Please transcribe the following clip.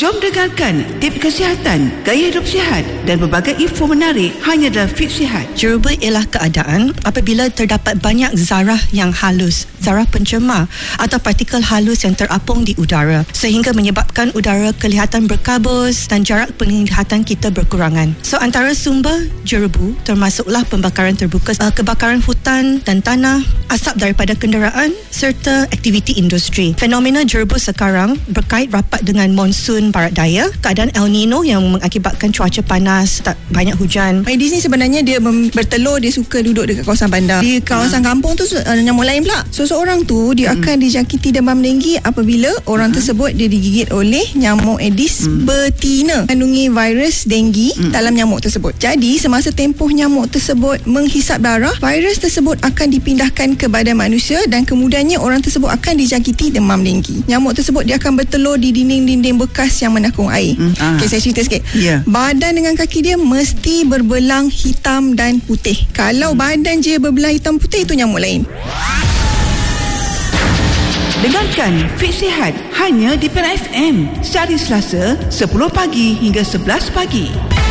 Jom dengarkan tips kesihatan, gaya hidup sihat dan berbagai info menarik hanya dalam Fit Sihat. Jerubu ialah keadaan apabila terdapat banyak zarah yang halus, zarah pencemar atau partikel halus yang terapung di udara sehingga menyebabkan udara kelihatan berkabus dan jarak penglihatan kita berkurangan. So antara sumber jerubu termasuklah pembakaran terbuka, kebakaran hutan dan tanah, asap daripada kenderaan serta aktiviti industri. Fenomena jerubu sekarang berkait rapat dengan monsun barat daya, keadaan El Nino yang mengakibatkan cuaca panas, tak banyak hujan. Aedes ni sebenarnya dia bertelur, dia suka duduk dekat kawasan bandar. Di kawasan kampung tu nyamuk lain pula. So seorang tu dia akan dijangkiti demam denggi apabila orang tersebut dia digigit oleh nyamuk Aedes betina kandungi virus denggi dalam nyamuk tersebut. Jadi semasa tempoh nyamuk tersebut menghisap darah, virus tersebut akan dipindahkan ke badan manusia dan kemudiannya orang tersebut akan dijangkiti demam denggi. Nyamuk tersebut dia akan bertelur di dinding-dinding bekas yang menakung air. Okay, saya cerita sikit. Badan dengan kaki dia mesti berbelang hitam dan putih. Kalau badan je berbelang hitam putih, itu nyamuk lain. Dengarkan Fit Sihat hanya di Pera FM sehari Selasa 10 pagi hingga 11 pagi.